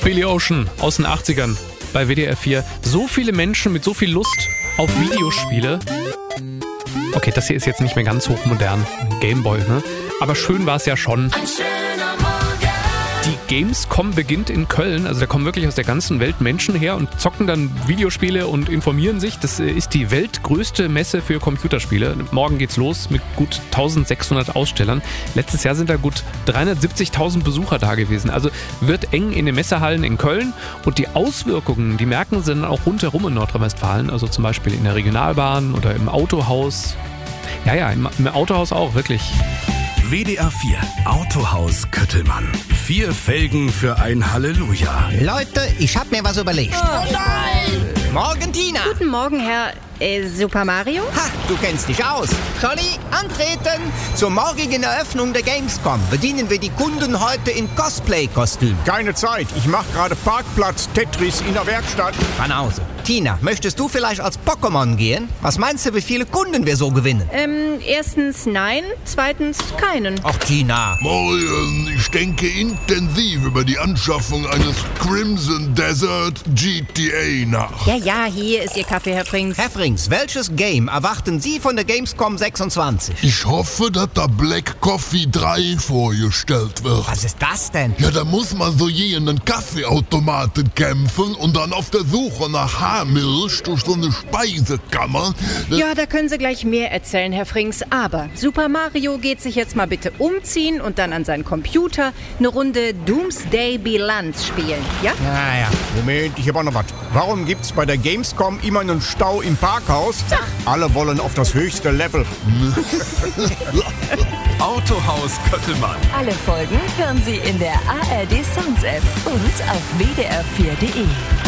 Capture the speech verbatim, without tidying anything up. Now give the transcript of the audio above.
Billy Ocean aus den achtzigern bei W D R vier. So viele Menschen mit so viel Lust auf Videospiele. Okay, das hier ist jetzt nicht mehr ganz hochmodern, Gameboy, ne? Aber schön war es ja schon. Ein schöner Morgen. Die Gamescom beginnt in Köln, also da kommen wirklich aus der ganzen Welt Menschen her und zocken dann Videospiele und informieren sich. Das ist die weltgrößte Messe für Computerspiele. Morgen geht's los mit gut eintausendsechshundert Ausstellern. Letztes Jahr sind da gut dreihundertsiebzigtausend Besucher da gewesen. Also wird eng in den Messehallen in Köln und die Auswirkungen, die merken sie dann auch rundherum in Nordrhein-Westfalen, also zum Beispiel in der Regionalbahn oder im Autohaus. Ja, ja, im, im Autohaus auch, wirklich. W D R vier Autohaus Köttelmann. Vier Felgen für ein Halleluja. Leute, ich hab mir was überlegt. Oh nein! Morgen, Tina. Guten Morgen, Herr äh, Super Mario. Ha, du kennst dich aus. Scholli, antreten! Zur morgigen Eröffnung der Gamescom bedienen wir die Kunden heute in Cosplay-Kostüm. Keine Zeit, ich mach gerade Parkplatz Tetris in der Werkstatt. Banause. Tina, möchtest du vielleicht als Pokémon gehen? Was meinst du, wie viele Kunden wir so gewinnen? Ähm, erstens nein, zweitens keinen. Ach, Tina. Morgen, ich denke intensiv über die Anschaffung eines Crimson Desert G T A nach. Ja, ja, hier ist Ihr Kaffee, Herr Frings. Herr Frings, welches Game erwarten Sie von der Gamescom sechsundzwanzig? Ich hoffe, dass da Black Coffee drei vorgestellt wird. Was ist das denn? Ja, da muss man so je in einen Kaffeeautomaten kämpfen und dann auf der Suche nach Haarmilch durch so eine Speisekammer. Ja, da können Sie gleich mehr erzählen, Herr Frings. Aber Super Mario geht sich jetzt mal bitte umziehen und dann an seinen Computer eine Runde Doomsday Bilanz spielen, ja? Ja, ja. Moment, ich hab auch noch was. Warum gibt's bei der Gamescom immer einen Stau im Parkhaus? Alle wollen auf das höchste Level. Autohaus Köttelmann. Alle Folgen hören Sie in der A R D Sounds App und auf w d r vier punkt d e.